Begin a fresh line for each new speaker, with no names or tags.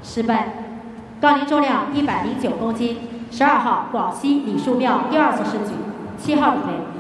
失败。杠铃重量109公斤，12号广西李树庙第2次试举，7号李梅。